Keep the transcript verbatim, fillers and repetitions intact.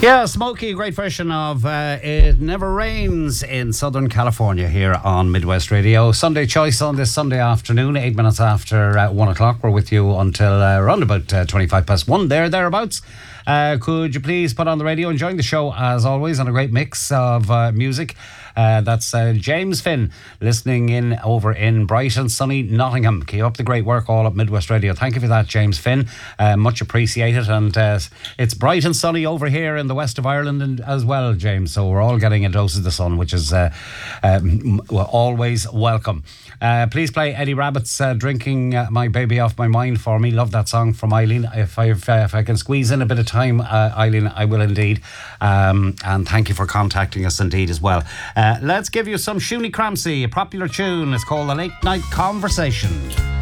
Yeah, Smokey, a great version of uh, It Never Rains in Southern California here on Midwest Radio. Sunday Choice on this Sunday afternoon, eight minutes after uh, one o'clock. We're with you until uh, around about uh, twenty-five past one there, thereabouts. Uh, could you please put on the radio, enjoying the show as always, on a great mix of uh, music. Uh, that's uh, James Finn listening in over in bright and sunny Nottingham. Keep up the great work all at Midwest Radio. Thank you for that, James Finn. Uh, much appreciated. And uh, it's bright and sunny over here in the west of Ireland and, as well, James. So we're all getting a dose of the sun, which is uh, um, always welcome. Uh, please play Eddie Rabbitt's uh, Drinking uh, My Baby Off My Mind for me. Love that song from Eileen. If I if, uh, if I can squeeze in a bit of time, uh, Eileen, I will indeed. Um, and thank you for contacting us indeed as well. Uh, let's give you some Shuni Cramsey, a popular tune. It's called The Late Night Conversation.